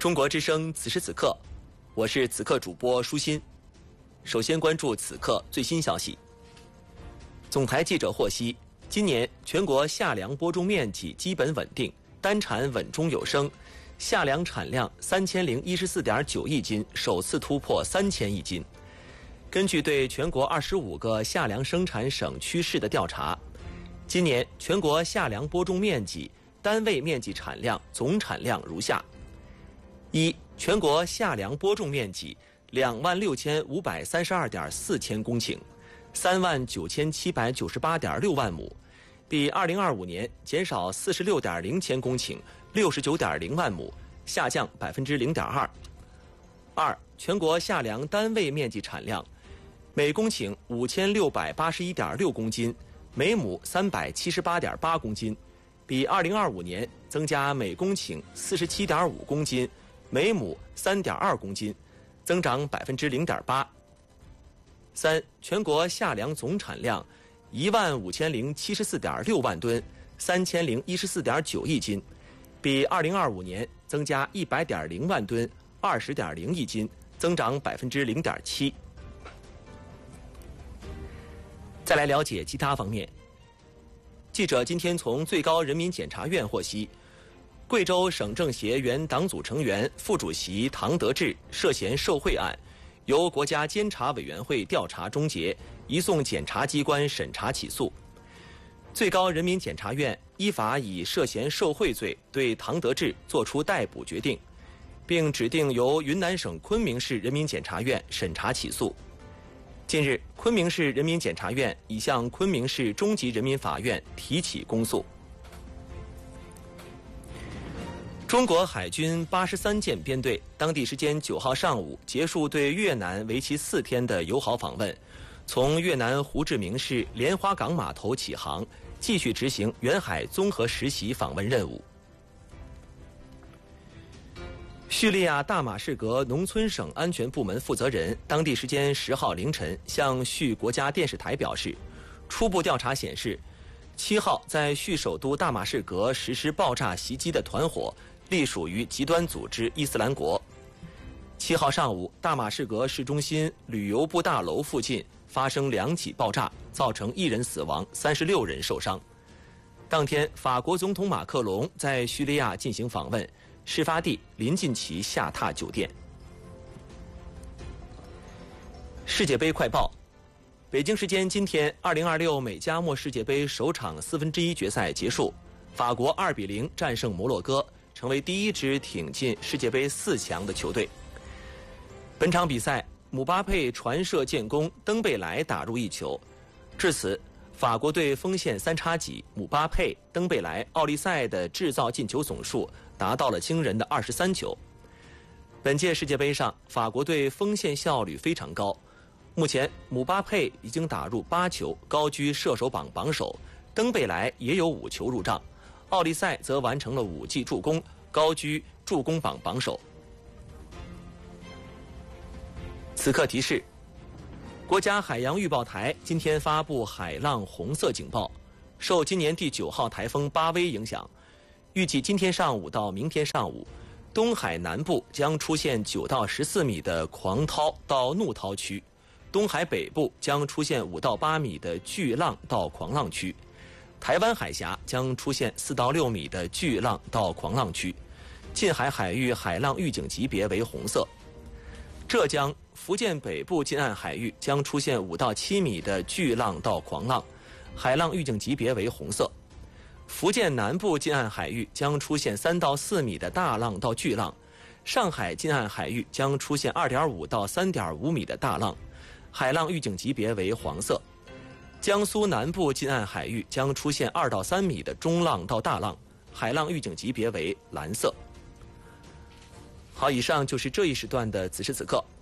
中国之声此时此刻，我是此刻主播舒心。首先关注此刻最新消息。总台记者获悉，今年全国夏粮播种面积基本稳定，单产稳中有升，夏粮产量3014.9亿斤，首次突破3000亿斤。根据对全国25个夏粮生产省区市的调查，今年全国夏粮播种面积单位面积产量总产量如下：一、全国夏粮播种面积26532.4千公顷，39798.6万亩，比2025年减少46.0千公顷，69.0万亩，下降0.2%。二、全国夏粮单位面积产量每公顷5681.6公斤，每亩378.8公斤，比2025年增加每公顷47.5公斤，每亩3.2公斤，增长0.8%。三、全国夏粮总产量15074.6万吨，3014.9亿斤，比2025年增加100.0万吨，20.0亿斤，增长0.7%。再来了解其他方面。记者今天从最高人民检察院获悉，贵州省政协原党组成员、副主席唐德志涉嫌受贿案，由国家监察委员会调查终结，移送检察机关审查起诉。最高人民检察院依法以涉嫌受贿罪对唐德志作出逮捕决定，并指定由云南省昆明市人民检察院审查起诉。近日，昆明市人民检察院已向昆明市中级人民法院提起公诉。中国海军83舰编队当地时间9号上午结束对越南为期4天的友好访问，从越南胡志明市莲花港码头起航，继续执行远海综合实习访问任务。叙利亚大马士革农村省安全部门负责人当地时间10号凌晨向叙国家电视台表示，初步调查显示，7号在叙首都大马士革实施爆炸袭击的团伙隶属于极端组织伊斯兰国。7号上午，大马士革市中心旅游部大楼附近发生2起爆炸，造成1人死亡，36人受伤。当天，法国总统马克龙在叙利亚进行访问，事发地临近其下榻酒店。世界杯快报：北京时间今天，2026美加墨世界杯首场1/4决赛结束，法国2-0战胜摩洛哥，成为第一支挺进世界杯4强的球队。本场比赛，姆巴佩传射建功，登贝莱打入1球。至此，法国队锋线3叉戟姆巴佩、登贝莱、奥利塞的制造进球总数达到了惊人的23球。本届世界杯上，法国队锋线效率非常高。目前，姆巴佩已经打入8球，高居射手榜榜首；登贝莱也有5球入账，奥利塞则完成了5记助攻，高居助攻榜榜首。此刻提示：国家海洋预报台今天发布海浪红色警报，受今年第9号台风巴威影响，预计今天上午到明天上午，东海南部将出现9到14米的狂涛到怒涛区，东海北部将出现5到8米的巨浪到狂浪区，台湾海峡将出现4到6米的巨浪到狂浪区，近海海域海浪预警级别为红色。浙江、福建北部近岸海域将出现5到7米的巨浪到狂浪，海浪预警级别为红色。福建南部近岸海域将出现3到4米的大浪到巨浪，上海近岸海域将出现2.5到3.5米的大浪，海浪预警级别为黄色。江苏南部近岸海域将出现2到3米的中浪到大浪，海浪预警级别为蓝色。好，以上就是这一时段的此时此刻，